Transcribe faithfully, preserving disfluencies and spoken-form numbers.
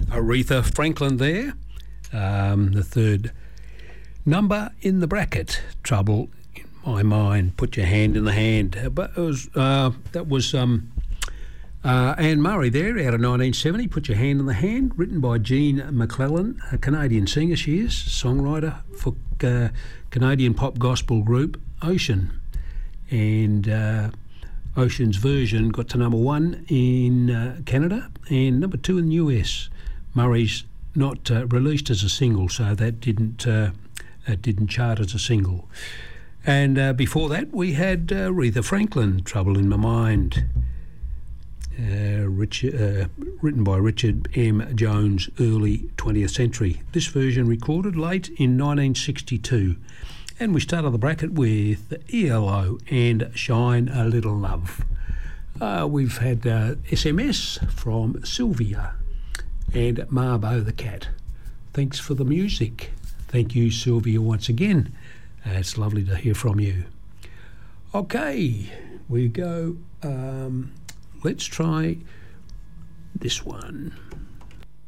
Aretha Franklin there. Um, the third number in the bracket, Trouble in My Mind, Put Your Hand in the Hand. Uh, But it was, uh, that was um, uh, Anne Murray there out of nineteen seventy, Put Your Hand in the Hand, written by Jean McClellan, a Canadian singer she is, songwriter for uh, Canadian pop gospel group Ocean. And uh, Ocean's version got to number one in uh, Canada and number two in the U S. Murray's not uh, released as a single, so that didn't uh, that didn't chart as a single. And uh, before that, we had uh, Aretha Franklin, Trouble in My Mind, uh, Richard, uh, written by Richard M. Jones, early twentieth century. This version recorded late in nineteen sixty-two. And we start on the bracket with E L O and Shine a Little Love. Uh, we've had uh, S M S from Sylvia and Marbo the cat. Thanks for the music. Thank you, Sylvia, once again. Uh, it's lovely to hear from you. Okay, we go. Um, let's try this one.